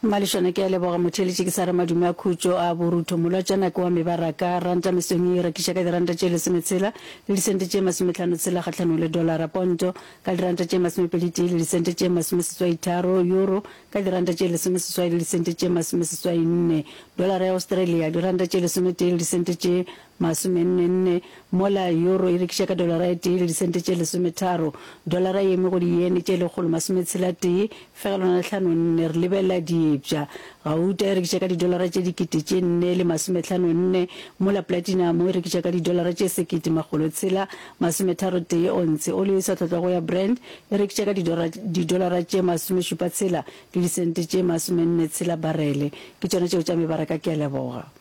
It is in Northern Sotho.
Malishana ke leboga motheletši ke sara madume a khutšo a borutho molwatšana ke wa mebaraka ranta mesong e rekiša ka diranta tše lesometshela le disente tše masomehlano tshela kgahlano le dolara ponto ka diranta tše masomepedi le disente tše masomeseswaitharo euro ka diranta tše lesomeseswai le disente tše masomeseswainne dolara ya Australia diranta tše lesometee le disente tše masomenne mola euro e rekiša ka dolara ya tee le disente tše lesometharo dolara ye go diene tše lekgolo masometshela tee fegelwana hlano re lebella diepša gauta e rekiša ka didolara tše dikete tše 4 le masomehlano mola platinum e rekiša ka didolara tše 1,3 masometharo tee onse oli e sa tlhotlwa go ya Brent e rekiša ka didolara tše masomešupatshela le disente tše masomenne tshela barele ke tšona tšeo tša mebaraka ke a leboga.